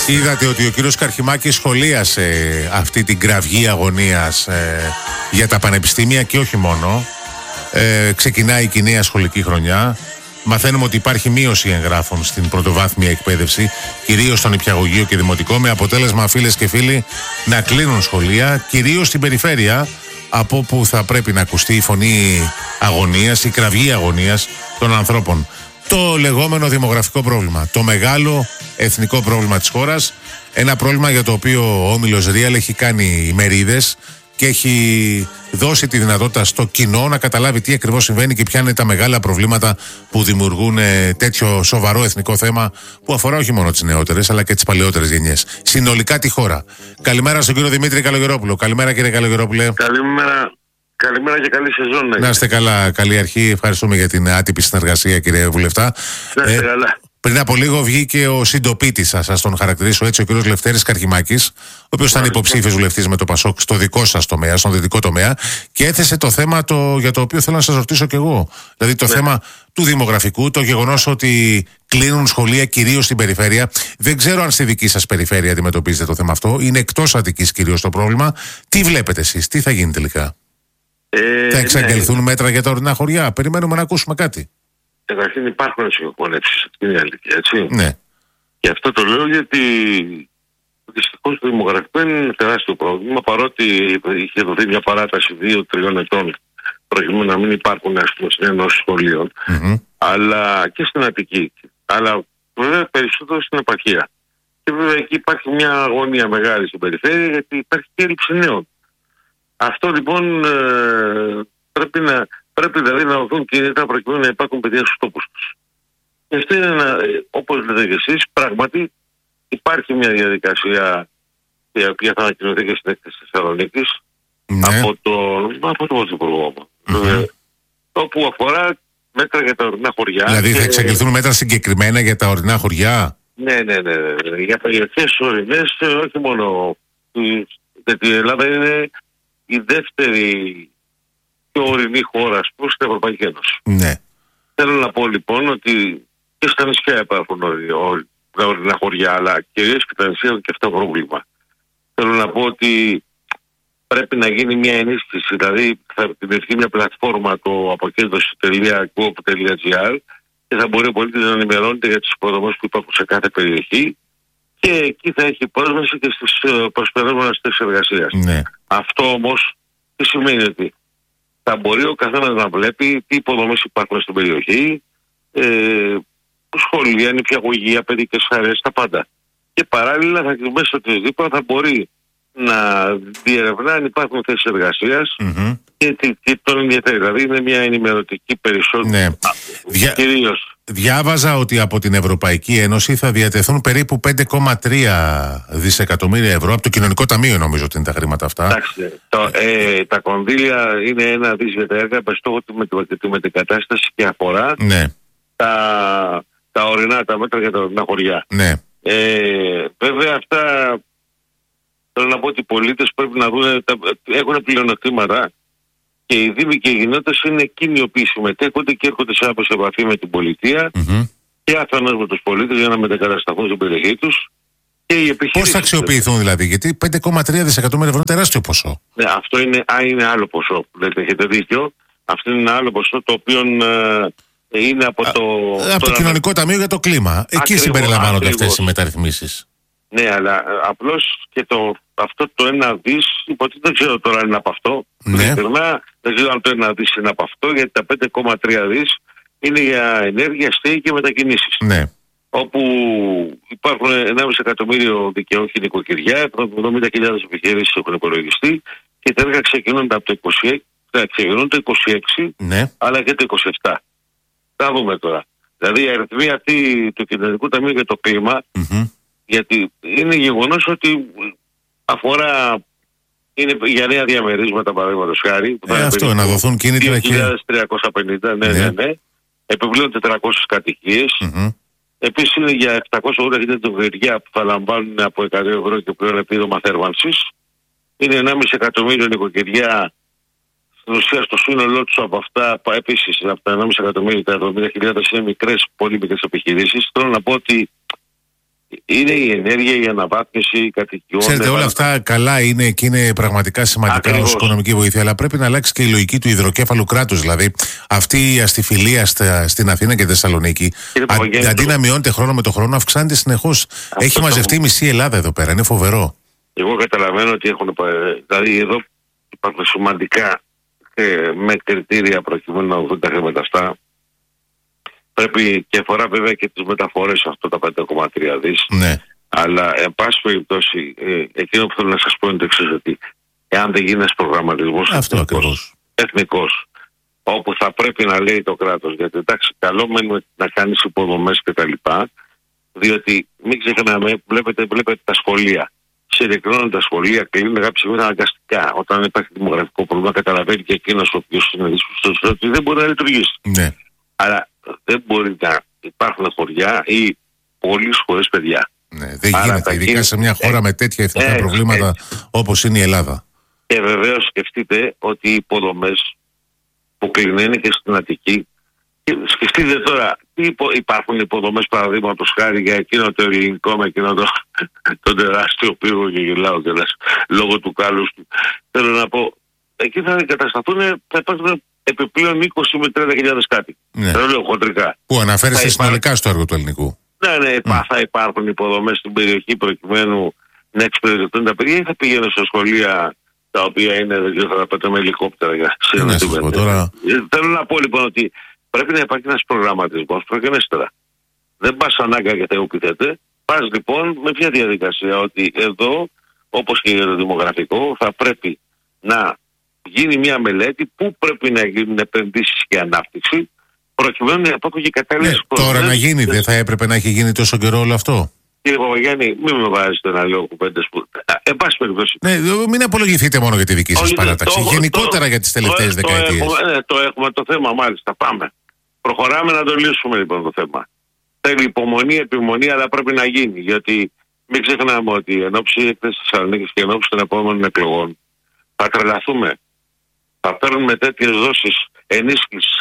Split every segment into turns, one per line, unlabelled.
Είδατε ότι ο κύριος Καρχημάκης σχολίασε αυτή την κραυγή αγωνίας για τα πανεπιστήμια και όχι μόνο. Ξεκινάει η νέα σχολική χρονιά. Μαθαίνουμε ότι υπάρχει μείωση εγγράφων στην πρωτοβάθμια εκπαίδευση, κυρίως στο νηπιαγωγείο και δημοτικό, με αποτέλεσμα, φίλες και φίλοι, να κλείνουν σχολεία, κυρίως στην περιφέρεια, από όπου θα πρέπει να ακουστεί η φωνή αγωνίας, η κραυγή αγωνίας των ανθρώπων. Το λεγόμενο δημογραφικό πρόβλημα, το μεγάλο εθνικό πρόβλημα της χώρας, ένα πρόβλημα για το οποίο ο Όμιλος Real έχει κάνει ημερίδες και έχει δώσει τη δυνατότητα στο κοινό να καταλάβει τι ακριβώς συμβαίνει και ποια είναι τα μεγάλα προβλήματα που δημιουργούν τέτοιο σοβαρό εθνικό θέμα που αφορά όχι μόνο τις νεότερες αλλά και τις παλαιότερες γενιές. Συνολικά τη χώρα. Καλημέρα στον κύριο Δημήτρη Καλογερόπουλο. Καλημέρα, κύριε Καλογερόπουλε.
Καλημέρα και καλή σεζόν.
Να είστε καλά, καλή αρχή. Ευχαριστούμε για την άτυπη συνεργασία, κύριε Βουλευτά.
Να είστε καλά.
Πριν από λίγο βγήκε ο συντοπίτης σας, ας τον χαρακτηρίσω έτσι, ο κύριος Λευτέρης Καρχημάκης, ο οποίος ήταν υποψήφιος βουλευτής με το ΠΑΣΟΚ στο δικό σας τομέα, στον δυτικό τομέα, και έθεσε το θέμα για το οποίο θέλω να σας ρωτήσω κι εγώ. Δηλαδή το θέμα του δημογραφικού, το γεγονός ότι κλείνουν σχολεία κυρίως στην περιφέρεια. Δεν ξέρω αν στη δική σας περιφέρεια αντιμετωπίζετε το θέμα αυτό. Είναι εκτός Αττικής κυρίως το πρόβλημα. Τι βλέπετε εσείς, τι θα γίνει τελικά? Θα εξαγγελθούν μέτρα για τα ορεινά χωριά? Περιμένουμε να ακούσουμε κάτι.
Καταρχήν υπάρχουν συγχωνεύσεις, αυτή είναι η αλήθεια, έτσι.
Ναι.
Και αυτό το λέω γιατί δυστυχώς το δημογραφικό είναι ένα τεράστιο πρόβλημα, παρότι είχε δοθεί μια παράταση 2-3 ετών προκειμένου να μην υπάρχουν ενός σχολείων, αλλά και στην Αττική. Αλλά βέβαια περισσότερο στην επαρχία. Και βέβαια εκεί υπάρχει μια αγωνία μεγάλη στην περιφέρεια, γιατί υπάρχει και έλλειψη νέων. Αυτό λοιπόν πρέπει δηλαδή να δοθούν κινητά προκειμένου να υπάρχουν παιδιά στους τόπους τους. Και αυτό είναι όπως λέτε και εσείς, πράγματι υπάρχει μια διαδικασία η οποία θα ανακοινωθεί και στην έκθεση της Θεσσαλονίκης από τον Πρωθυπουργό, όπου αφορά μέτρα για τα ορεινά χωριά.
Δηλαδή θα εξαγγελθούν μέτρα συγκεκριμένα για τα ορεινά χωριά?
Ναι. Για περιοχές ορεινές, όχι μόνο. Γιατί η Ελλάδα είναι η δεύτερη πιο ορεινή χώρα στην Ευρωπαϊκή Ένωση.
Ναι.
Θέλω να πω λοιπόν ότι και στα νησιά υπάρχουν τα ορεινά χωριά, αλλά κυρίως και τα νησιά έχουν και αυτό πρόβλημα. Θέλω να πω ότι πρέπει να γίνει μια ενίσχυση, δηλαδή θα δημιουργηθεί μια πλατφόρμα, το αποκέντρωση.coop.gr, και θα μπορεί ο πολίτης να ενημερώνεται για τις υποδομές που υπάρχουν σε κάθε περιοχή και εκεί θα έχει πρόσβαση και στις προσπερόμενες θέσεις εργασίας.
Ναι.
Αυτό όμως τι σημαίνει? Ότι θα μπορεί ο καθένας να βλέπει τι υποδομές υπάρχουν στην περιοχή, σχολεία, νηπιαγωγεία, παιδικές χαρές, τα πάντα. Και παράλληλα μέσα της ΔΥΠΑ θα μπορεί να διερευνά αν υπάρχουν θέσεις εργασίας και τον ενδιαφέρει. Δηλαδή είναι μια ενημερωτική περισσότερο.
Ναι.
Κυρίως.
Διάβαζα ότι από την Ευρωπαϊκή Ένωση θα διατεθούν περίπου 5,3 δισεκατομμύρια ευρώ από το Κοινωνικό Ταμείο, νομίζω ότι είναι τα χρήματα αυτά.
Εντάξει, τα κονδύλια είναι 1 δις για τα έργα με στόχο τη μετεγκατάσταση και αφορά τα ορεινά, τα μέτρα για τα ορεινά χωριά.
Ναι.
Βέβαια αυτά θέλω να πω ότι οι πολίτες πρέπει να δουν, έχουν πλεονεκτήματα και οι δήμοι και οι κοινότητες είναι εκείνοι οι οποίοι συμμετέχονται και έρχονται σε άμεση επαφή με την πολιτεία και αφενός με τους πολίτες για να μετεγκατασταθούν στην περιοχή τους και οι επιχειρήσεις. Πώς
θα αξιοποιηθούν δηλαδή? Γιατί 5,3 δισεκατομμύρια ευρώ είναι τεράστιο ποσό.
Ναι, αυτό είναι άλλο ποσό. Έχετε δίκιο. Αυτό είναι ένα άλλο ποσό το οποίο είναι από
το Κοινωνικό Ταμείο για το κλίμα. Εκεί συμπεριλαμβάνονται αυτές οι μεταρρυθμίσεις.
Ναι, αλλά απλώς και αυτό το 1 δις, δεν ξέρω τώρα αν είναι από αυτό.
Ναι.
Δεν ξέρω αν το 1 δις είναι από αυτό, γιατί τα 5,3 δις είναι για ενέργεια, στέγη και μετακινήσεις.
Ναι.
Όπου υπάρχουν 1,5 εκατομμύριο δικαιούχοι νοικοκυριά, 70.000 επιχειρήσεις έχουν υπολογιστεί και τα έργα ξεκινούνται από το 26,
ναι,
αλλά και το 27. Θα δούμε τώρα. Δηλαδή η αριθμή αυτή του Κοινωνικού Ταμείου για το κλίμα, γιατί είναι γεγονός ότι αφορά, είναι για νέα διαμερίσματα παραδείγματος χάρη.
Αυτό, να δοθούν κίνητρα και
2.350, ναι. Επιπλέον 400 κατοικίες. Επίσης είναι για 780 νοικοκυριά που θα λαμβάνουν από 100 ευρώ και πλέον επίδομα θέρμανσης. Είναι 1,5 εκατομμύριο νοικοκυριά. Στην ουσία στο σύνολό τους από αυτά, επίσης από τα 1,5 εκατομμύρια, τα 70.000 είναι μικρές, πολύ μικρές επιχειρήσεις. Θέλω να πω ότι Είναι η ενέργεια, η αναβάθμιση κατοικιών.
Ξέρετε, όλα αυτά καλά είναι και είναι πραγματικά σημαντικά ως οικονομική βοήθεια, αλλά πρέπει να αλλάξει και η λογική του υδροκέφαλου κράτους. Δηλαδή, αυτή η αστιφιλία στην Αθήνα και τη Θεσσαλονίκη, αντί να μειώνεται χρόνο με το χρόνο, αυξάνεται συνεχώς. Έχει μαζευτεί η μισή Ελλάδα εδώ πέρα. Είναι φοβερό.
Εγώ καταλαβαίνω ότι έχουν. Δηλαδή, εδώ υπάρχουν σημαντικά με κριτήρια προκειμένου να δουν τα χρήματα αυτά. Πρέπει και αφορά βέβαια και τις μεταφορές αυτό τα 5,3 δις.
Ναι.
Αλλά εν πάση περιπτώσει, εκείνο που θέλω να σας πω είναι το εξής, ότι εάν δεν γίνει ένας προγραμματισμός εθνικός, όπου θα πρέπει να λέει το κράτος, γιατί εντάξει, καλό μένουμε να κάνεις υποδομές κτλ. Διότι μην ξεχνάμε, βλέπετε τα σχολεία. Συρρυκνώνουν τα σχολεία, κλείνουν κάποια στιγμή αναγκαστικά. Όταν υπάρχει δημογραφικό πρόβλημα, καταλαβαίνει και εκείνος ο οποίος είναι δύσκολος ότι δεν μπορεί να λειτουργήσει.
Ναι.
Αλλά δεν μπορεί να υπάρχουν χωριά ή πολλοί χωρίς παιδιά.
Ναι, δεν γίνεται, ειδικά σε μια χώρα με τέτοια εθνικά προβλήματα όπως είναι η Ελλάδα.
Και βεβαίως σκεφτείτε ότι οι υποδομές που κλεινένε και στην Αττική, και σκεφτείτε τώρα, υπάρχουν υποδομές παραδείγματος χάρη για εκείνο το ελληνικό με εκείνο το τεράστιο πύργο και γελάω κιόλας λόγω του κάλους του. Θέλω να πω, εκεί θα εγκατασταθούν, θα υπάρχουν επιπλέον 20 με 30.000 κάτοικοι.
Ναι.
Δεν λέω χοντρικά.
Που αναφέρεστε συνολικά στο έργο του ελληνικού.
Ναι, θα υπάρχουν υποδομές στην περιοχή προκειμένου να εξυπηρετούν τα παιδιά ή θα πηγαίνουν σε σχολεία τα οποία είναι, θα πέτω με ελικόπτερα για
τώρα.
Θέλω να πω λοιπόν ότι πρέπει να υπάρχει ένας προγραμματισμός προγενέστερα. Δεν πας ανάγκα και θεού πιθέτε. Πας λοιπόν με ποια διαδικασία, ότι εδώ, όπως και για το δημογραφικό, θα πρέπει να γίνει μια μελέτη που πρέπει να γίνουν επενδύσεις και ανάπτυξη, προκειμένου να υπάρχουν και κατάλληλες
τώρα να γίνει, δεν θα έπρεπε να έχει γίνει τόσο καιρό όλο αυτό?
Κύριε Παπαγιάννη, μην με βάζετε να λέω κουβέντες που. Εν πάση περιπτώσει.
Ναι, μην απολογηθείτε μόνο για τη δική σας παράταξη. Γενικότερα για τις τελευταίες δεκαετίες.
Το έχουμε το θέμα, μάλιστα. Πάμε. Προχωράμε να το λύσουμε λοιπόν το θέμα. Θέλει υπομονή, επιμονή, αλλά πρέπει να γίνει. Γιατί μην ξεχνάμε ότι εν ώψη έκθεσης της Θεσσαλονίκης και εν ώψη των επόμενων εκλογών θα τρελαθούμε. Θα παίρνουμε τέτοιες δόσεις ενίσχυσης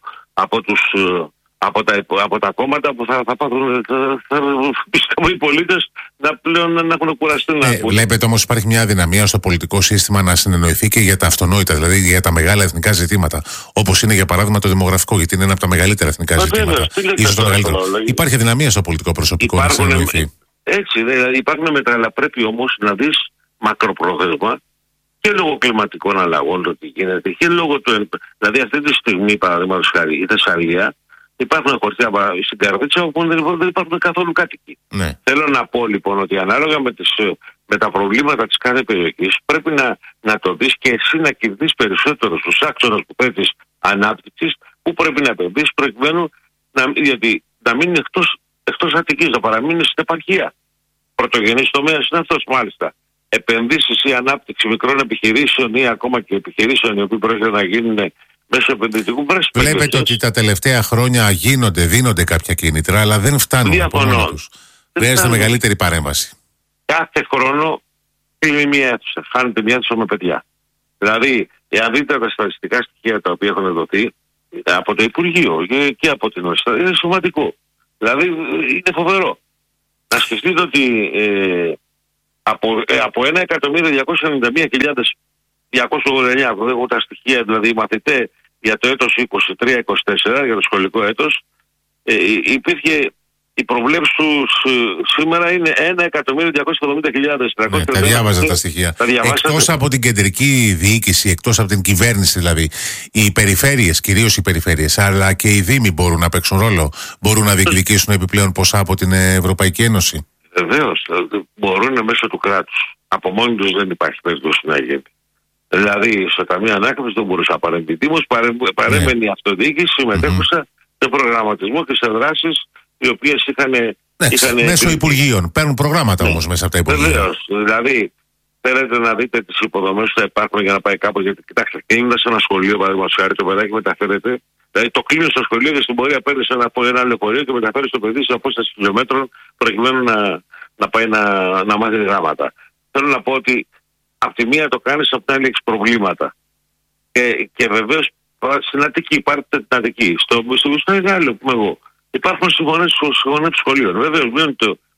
από τα κόμματα που θα πάθουν, πιστεύω, οι πολίτες να έχουν κουραστεί να ακούν.
Βλέπετε όμως υπάρχει μια αδυναμία στο πολιτικό σύστημα να συνεννοηθεί και για τα αυτονόητα, δηλαδή για τα μεγάλα εθνικά ζητήματα. Όπως είναι για παράδειγμα το δημογραφικό, γιατί είναι ένα από τα μεγαλύτερα εθνικά ζητήματα. Ίσως το μεγαλύτερο. Υπάρχει αδυναμία στο πολιτικό προσωπικό να συνεννοηθεί.
Έτσι, δηλαδή υπάρχουν μέτρα, αλλά πρέπει όμως να δεις μακροπρόθεσμα και λόγω κλιματικών αλλαγών το τι γίνεται και λόγω του. Δηλαδή αυτή τη στιγμή, παραδείγματος χάρη, η Θεσσαλία. Υπάρχουν χωριά στην Καρδίτσα όπου δεν υπάρχουν καθόλου κάτοικοι.
Ναι.
Θέλω να πω λοιπόν ότι ανάλογα με τα προβλήματα της κάθε περιοχής πρέπει να το δεις και εσύ να κερδίσεις περισσότερο στους άξονες που θέτεις ανάπτυξης, που πρέπει να επενδύσεις προκειμένου να μείνει εκτός Αττικής, να παραμείνει στην επαρχία. Πρωτογενής τομέας είναι αυτός μάλιστα. Επενδύσεις ή ανάπτυξη μικρών επιχειρήσεων ή ακόμα και επιχειρήσεων οι οποίοι πρόκειται να γίνουν μέσω επενδυτικού πρέσβη.
Βλέπετε ότι τα τελευταία χρόνια δίνονται κάποια κίνητρα, αλλά δεν φτάνουν από μόνο τους. Χρειάζεται μεγαλύτερη παρέμβαση.
Κάθε χρόνο κλείνει μια αίθουσα. Χάνεται μια αίθουσα με παιδιά. Δηλαδή, εάν δείτε τα στατιστικά στοιχεία τα οποία έχουν δοθεί από το Υπουργείο και από την ΟΣΤΑ, είναι σημαντικό. Δηλαδή, είναι φοβερό. Να σκεφτείτε ότι από 1.291.289, έχω τα στοιχεία, δηλαδή μαθητέ για το έτος 23-24, για το σχολικό έτος, υπήρχε η προβλέψη του σήμερα είναι 1.270.300.
Τα διάβαζα τα στοιχεία. Εκτός από την κεντρική διοίκηση, εκτός από την κυβέρνηση δηλαδή, οι περιφέρειες, κυρίως οι περιφέρειες, αλλά και οι δήμοι μπορούν να παίξουν ρόλο, μπορούν να διεκδικήσουν επιπλέον ποσά από την Ευρωπαϊκή Ένωση.
Βεβαίως, μπορούν μέσω του κράτους. Από μόνοι τους δεν υπάρχει περίπτωση να γίνει. Δηλαδή, στο Ταμείο Ανάκαμψης δεν μπορούσα να παρέμβει. Όμως παρέμενε η αυτοδιοίκηση, συμμετέχουσα σε προγραμματισμό και σε δράσεις οι οποίες είχαν.
Μέσω Υπουργείων. Παίρνουν προγράμματα όμως μέσα από τα Υπουργεία.
Βεβαίως. Δηλαδή, θέλετε να δείτε τις υποδομές που θα υπάρχουν για να πάει κάπου. Γιατί κοιτάξτε, κλείνοντας σε ένα σχολείο, παραδείγματος χάρη, το παιδάκι μεταφέρεται. Δηλαδή, το κλείνει στο σχολείο και στην πορεία παίρνει ένα λεωφορείο και μεταφέρει στο παιδί σε απόσταση χιλιόμετρων προκειμένου να πάει να μάθει γράμματα. Θέλω να πω ότι από τη μία το κάνεις, από την άλλη έχεις προβλήματα. Και βεβαίως στην Αττική, πάρτε την Αττική. Στο Ισραήλ που είμαι εγώ. Υπάρχουν συγγονές σχολείων. Βεβαίως μειώνεται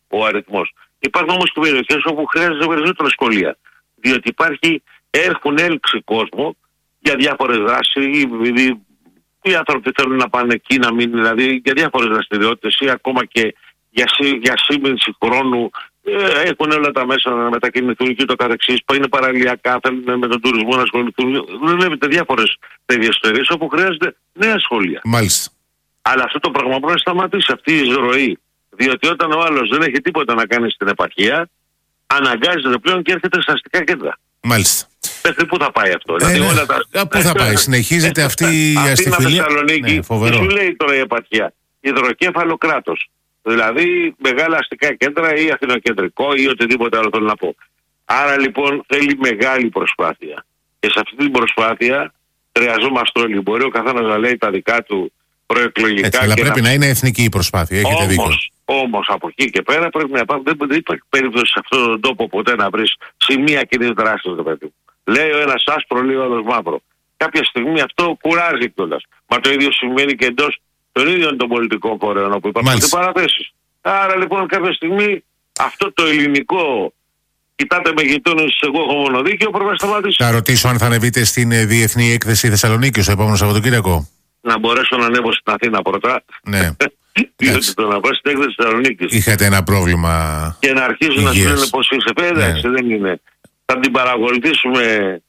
ο αριθμός. Υπάρχουν όμως και περιοχές όπου χρειάζεται περισσότερα σχολεία. Διότι έχουν έλξη κόσμο για διάφορες δράσεις, οι άνθρωποι θέλουν να πάνε εκεί να μείνουν, δηλαδή για διάφορες δραστηριότητες ή ακόμα και για σύμμενση χρόνου. Έχουν όλα τα μέσα να μετακινηθούν και το καθεξής, που είναι παραλιακά, θέλουν με τον τουρισμό να ασχοληθούν. Βλέπετε διάφορες τέτοιες ιστορίες όπου χρειάζεται νέα σχολεία.
Μάλιστα.
Αλλά αυτό το πράγμα πρέπει να σταματήσει, αυτή η ροή. Διότι όταν ο άλλος δεν έχει τίποτα να κάνει στην επαρχία, αναγκάζεται πλέον και έρχεται στα αστικά κέντρα.
Μάλιστα.
Μέχρι πού θα πάει αυτό? Δηλαδή όλα
πού θα πάει, συνεχίζεται αυτή η αστιφιλία.
Θεσσαλονίκη, σου λέει τώρα η επαρχία, υδροκέφαλο κράτος. Δηλαδή μεγάλα αστικά κέντρα ή αθηνοκεντρικό ή οτιδήποτε άλλο θέλω να πω. Άρα λοιπόν θέλει μεγάλη προσπάθεια. Και σε αυτή την προσπάθεια χρειαζόμαστε όλοι. Μπορεί ο καθένας να λέει τα δικά του προεκλογικά.
Έτσι, αλλά πρέπει να είναι εθνική η προσπάθεια. Έχετε δίκιο.
Όμως από εκεί και πέρα πρέπει να υπάρχουν. Δεν υπάρχει περίπτωση σε αυτόν τον τόπο ποτέ να βρεις σημεία κοινής δράσης. Λέει ο ένας άσπρο, λέει ο άλλος μαύρο. Κάποια στιγμή αυτό κουράζει κιόλας. Μα το ίδιο συμβαίνει και εντός των ίδιων των πολιτικών φορέων όπου υπάρχουν αντιπαραθέσεις. Άρα λοιπόν κάποια στιγμή αυτό το ελληνικό κοιτάτε με γειτόνους, εγώ έχω μονοδίκιο, πρέπει να σταματήσει.
Θα ρωτήσω αν θα ανεβείτε στην Διεθνή Έκθεση Θεσσαλονίκη στο επόμενο Σαββατοκύριακο.
Να μπορέσω να ανέβω στην Αθήνα πρώτα.
Ναι.
Διότι το να πάω στην Έκθεση Θεσσαλονίκης
είχατε ένα πρόβλημα.
Και να αρχίσουν να σου λένε πώς είσαι. Εντάξει, δεν είναι. Θα την παρακολουθήσουμε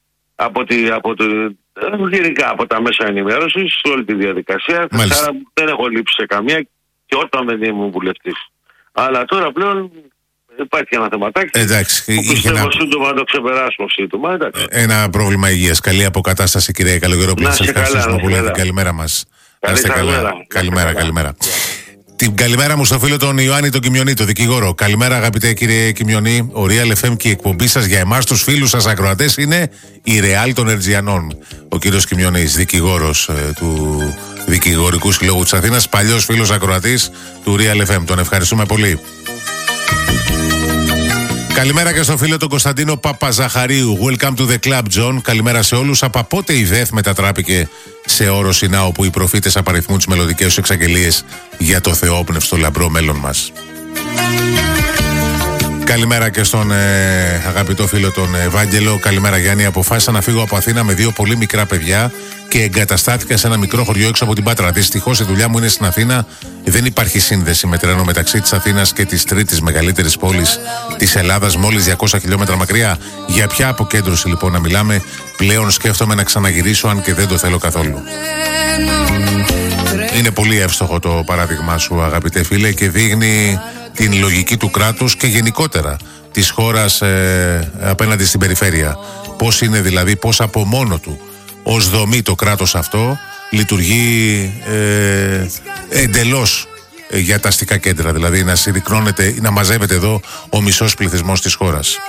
γενικά από τα μέσα ενημέρωσης σε όλη τη διαδικασία. Άρα δεν έχω λείψει σε καμία και όταν δεν ήμουν βουλευτής. Αλλά τώρα πλέον υπάρχει ένα θεματάκι.
Εντάξει,
που πιστεύω σύντομα να το ξεπεράσουμε σύντομα.
Ένα πρόβλημα υγείας. Καλή αποκατάσταση, κυρία Καλογερόπουλη. Σας ευχαριστούμε πολύ. Καλημέρα μας. Καλημέρα. Την καλημέρα μου στο φίλο τον Ιωάννη τον Κιμιονή, τον δικηγόρο. Καλημέρα, αγαπητέ κύριε Κιμιονή. Ο Real FM και η εκπομπή σας για εμάς τους φίλους σας ακροατές είναι η Real των Ερτζιανών. Ο κύριος Κιμιονής, δικηγόρος του Δικηγορικού Συλλόγου της Αθήνας, παλιός φίλος ακροατής του Real FM. Τον ευχαριστούμε πολύ. Καλημέρα και στο φίλο τον Κωνσταντίνο Παπαζαχαρίου. Welcome to the club, John. Καλημέρα σε όλους. Από πότε η ΔΕΘ μετατράπηκε σε όρο Σινά, όπου οι προφήτες απαριθμούν τις μελλοντικές τους εξαγγελίες για το θεόπνευστο λαμπρό μέλλον μας. Καλημέρα και στον αγαπητό φίλο τον Ευάγγελο. Καλημέρα Γιάννη. Αποφάσισα να φύγω από Αθήνα με 2 πολύ μικρά παιδιά και εγκαταστάθηκα σε ένα μικρό χωριό έξω από την Πάτρα. Δυστυχώς η δουλειά μου είναι στην Αθήνα. Δεν υπάρχει σύνδεση με τρένο μεταξύ της Αθήνας και της τρίτης μεγαλύτερης πόλης της Ελλάδας, μόλις 200 χιλιόμετρα μακριά. Για ποια αποκέντρωση λοιπόν να μιλάμε? Πλέον σκέφτομαι να ξαναγυρίσω, αν και δεν το θέλω καθόλου. Είναι πολύ εύστοχο το παράδειγμά σου, αγαπητέ φίλε, και δείχνει την λογική του κράτους και γενικότερα της χώρας απέναντι στην περιφέρεια. Πώς είναι δηλαδή, πώς από μόνο του ως δομή το κράτος αυτό λειτουργεί εντελώς για τα αστικά κέντρα. Δηλαδή να συρρυκνώνεται, να μαζεύεται εδώ ο μισός πληθυσμός της χώρας.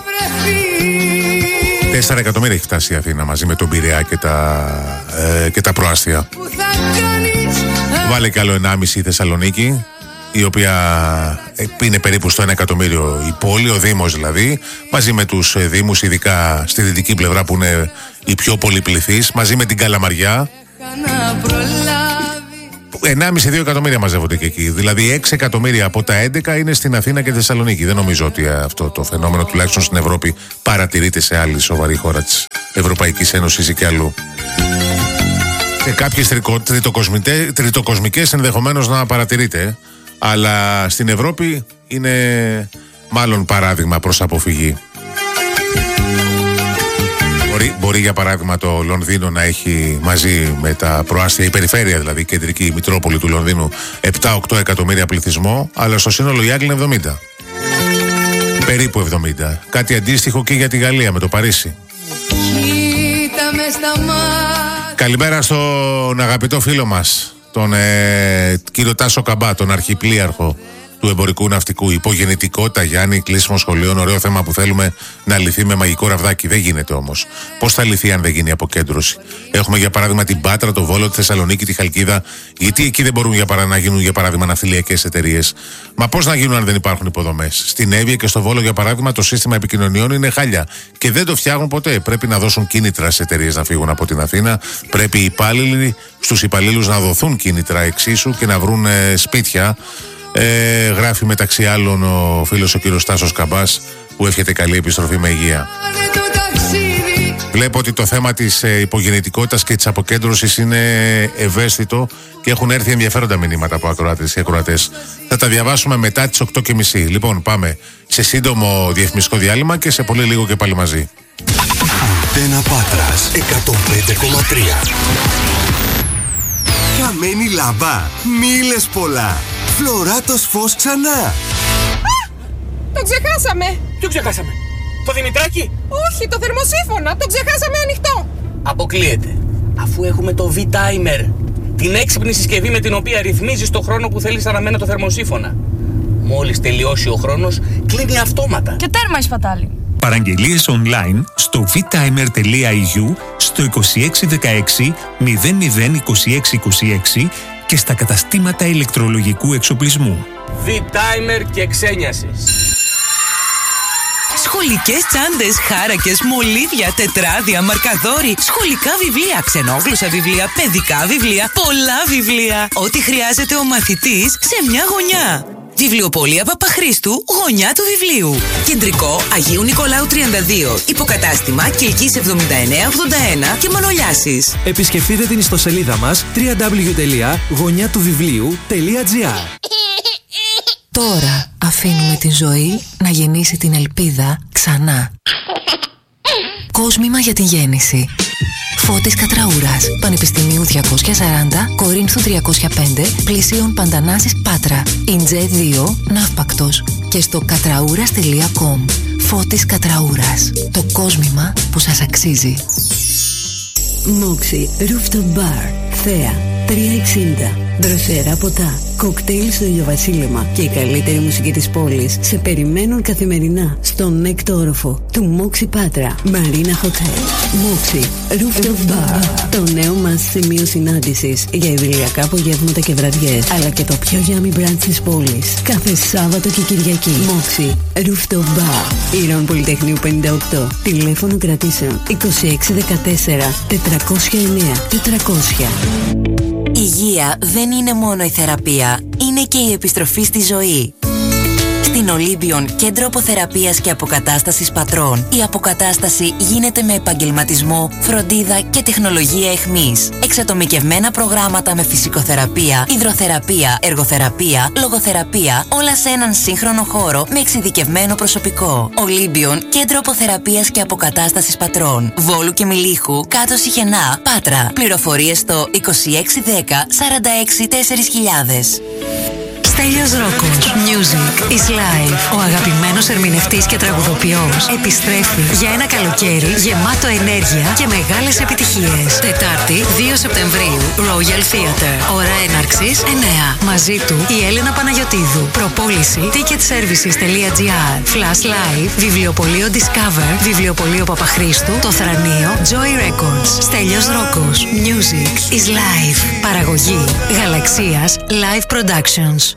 4 εκατομμύρια έχει φτάσει η Αθήνα μαζί με τον Πειραιά και τα προάστια. Βάλε κι άλλο 1,5 η Θεσσαλονίκη, η οποία είναι περίπου στο 1 εκατομμύριο η πόλη, ο Δήμος δηλαδή, μαζί με τους Δήμους, ειδικά στη δυτική πλευρά που είναι η πιο πολυπληθής, μαζί με την Καλαμαριά. 1,5-2 εκατομμύρια μαζεύονται και εκεί. Δηλαδή 6 εκατομμύρια από τα 11 είναι στην Αθήνα και τη Θεσσαλονίκη. Δεν νομίζω ότι αυτό το φαινόμενο, τουλάχιστον στην Ευρώπη, παρατηρείται σε άλλη σοβαρή χώρα της Ευρωπαϊκής Ένωσης ή και αλλού. Σε κάποιες τριτοκοσμικές ενδεχομένως να παρατηρείται, αλλά στην Ευρώπη είναι μάλλον παράδειγμα προς αποφυγή. Μπορεί για παράδειγμα το Λονδίνο να έχει μαζί με τα προάστια, η περιφέρεια δηλαδή, η κεντρική Μητρόπολη του Λονδίνου, 7-8 εκατομμύρια πληθυσμό, αλλά στο σύνολο η Άγγλοι είναι 70. Περίπου 70. Κάτι αντίστοιχο και για τη Γαλλία με το Παρίσι. Καλημέρα στον αγαπητό φίλο μας, τον κύριο Τάσο Καμπά, τον αρχιπλήαρχο του εμπορικού ναυτικού. Υπογεννητικότητα, Γιάννη, κλείσιμο σχολείων, ωραίο θέμα που θέλουμε να λυθεί με μαγικό ραβδάκι. Δεν γίνεται όμως. Πώς θα λυθεί αν δεν γίνει αποκέντρωση? Έχουμε για παράδειγμα την Πάτρα, το Βόλο, τη Θεσσαλονίκη, τη Χαλκίδα. Γιατί εκεί δεν μπορούν να γίνουν για παράδειγμα ναυτιλιακές εταιρείες? Μα πώς να γίνουν αν δεν υπάρχουν υποδομές? Στην Εύβοια και στο Βόλο για παράδειγμα το σύστημα επικοινωνιών είναι χάλια και δεν το φτιάχνουν ποτέ. Πρέπει να δώσουν κίνητρα σε εταιρείες να φύγουν από την Αθήνα. Πρέπει στους υπαλλήλους να δοθούν κίνητρα εξίσου και να βρουν σπίτια Γράφει μεταξύ άλλων ο φίλος ο κύριος Τάσος Καμπάς, που εύχεται καλή επιστροφή με υγεία. Βλέπω ότι το θέμα της υπογεννητικότητας και της αποκέντρωσης είναι ευαίσθητο και έχουν έρθει ενδιαφέροντα μηνύματα από ακροάτες και ακροατές. Θα τα διαβάσουμε μετά τις 8:30. Λοιπόν, πάμε σε σύντομο διαφημιστικό διάλειμμα και σε πολύ λίγο και πάλι μαζί.
Αντένα Πάτρας 105,3. Καμένη λάμπα, μίλες πολλά. Φλωράτος φως ξανά.
Το ξεχάσαμε.
Ποιο ξεχάσαμε? Το Δημητράκι?
Όχι, το θερμοσύφωνα. Το ξεχάσαμε ανοιχτό.
Αποκλείεται. Αφού έχουμε το V-Timer, την έξυπνη συσκευή με την οποία ρυθμίζεις το χρόνο που θέλεις αναμένα το θερμοσύφωνα. Μόλις τελειώσει ο χρόνος, κλείνει αυτόματα.
Και τέρμα η σπατάλη.
Παραγγελίες online στο vtimer.eu, στο 2616 002626 και στα καταστήματα ηλεκτρολογικού εξοπλισμού.
V-Timer και ξένιασης.
Σχολικές τσάντες, χάρακες, μολύβια, τετράδια, μαρκαδόροι, σχολικά βιβλία, ξενόγλωσσα βιβλία, παιδικά βιβλία, πολλά βιβλία. Ό,τι χρειάζεται ο μαθητής σε μια γωνιά. Βιβλιοπωλεία Παπαχρήστου, γωνιά του βιβλίου. Κεντρικό Αγίου Νικολάου 32. Υποκατάστημα Κιλκής 7981 και Μανολιάσης.
Επισκεφτείτε την ιστοσελίδα μας www.γωνιάτουβιβλίου.gr.
Τώρα αφήνουμε τη ζωή να γεννήσει την ελπίδα ξανά. Κόσμημα για τη γέννηση. Φώτης Κατραούρας, Πανεπιστημίου 240, Κορίνθου 305, Πλησίων Παντανάσης Πάτρα, Ιντζέ 2, Ναύπακτος και στο κατραούρας.com. Φώτης Κατραούρας, το κόσμημα που σας αξίζει.
Moxie Rooftop Bar, Θέα, 360. Δροσερά ποτά, κοκτέιλ στο ηλιοβασίλεμα και η καλύτερη μουσική της πόλης σε περιμένουν καθημερινά στον έκτο όροφο του Moxie Πάτρα Marina Hotel. Moxie Rooftop Bar, το νέο μας σημείο συνάντησης για ιδηλιακά απογεύματα και βραδιές, αλλά και το πιο yummy brunch της πόλης κάθε Σάββατο και Κυριακή. Moxie Rooftop Bar, Ήρων Πολυτεχνείου 58, τηλέφωνο κρατήσεων 2614 409 400.
Υγεία δεν είναι μόνο η θεραπεία, είναι και η επιστροφή στη ζωή. Στην Ολύμπιον, κέντρο αποθεραπείας και αποκατάστασης πατρών, η αποκατάσταση γίνεται με επαγγελματισμό, φροντίδα και τεχνολογία εχμής. Εξατομικευμένα προγράμματα με φυσικοθεραπεία, υδροθεραπεία, εργοθεραπεία, λογοθεραπεία, όλα σε έναν σύγχρονο χώρο με εξειδικευμένο προσωπικό. Ολύμπιον, κέντρο αποθεραπείας και αποκατάστασης πατρών. Βόλου και Μιλίχου, κάτω Σιχενά, Πάτρα. Πληροφορίες στο 2610 46 4000.
Στέλιος Ρόκος. Music is life. Ο αγαπημένος ερμηνευτής και τραγουδοποιός επιστρέφει για ένα καλοκαίρι γεμάτο ενέργεια και μεγάλες επιτυχίες. Τετάρτη, 2 Σεπτεμβρίου, Royal Theatre. Ώρα έναρξης 9. Μαζί του η Έλενα Παναγιωτίδου. Προπόληση ticketservices.gr. Flash Live, Βιβλιοπωλείο Discover, Βιβλιοπωλείο Παπαχρήστου, Το Θρανείο, Joy Records. Στέλιος Ρόκος. Music is life. Παραγωγή Γαλαξίας Live Productions.